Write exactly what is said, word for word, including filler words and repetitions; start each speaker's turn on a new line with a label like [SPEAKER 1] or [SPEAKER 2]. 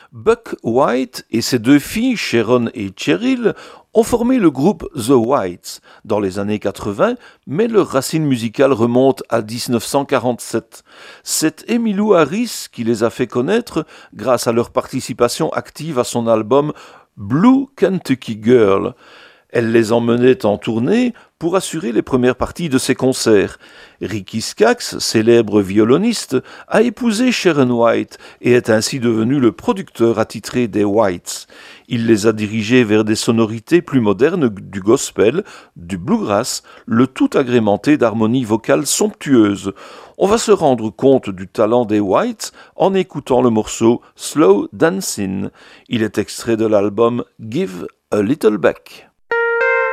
[SPEAKER 1] Buck White et ses deux filles, Sharon et Cheryl, ont formé le groupe The Whites dans les années quatre-vingts, mais leur racine musicale remonte à dix-neuf cent quarante-sept. C'est Emmylou Harris qui les a fait connaître grâce à leur participation active à son album Blue Kentucky Girl. Elle les emmenait en tournée pour assurer les premières parties de ses concerts. Ricky Skaggs, célèbre violoniste, a épousé Sharon White et est ainsi devenu le producteur attitré des Whites. Il les a dirigés vers des sonorités plus modernes du gospel, du bluegrass, le tout agrémenté d'harmonies vocales somptueuses. On va se rendre compte du talent des Whites en écoutant le morceau Slow Dancin'. Il est extrait de l'album Give a Little Back.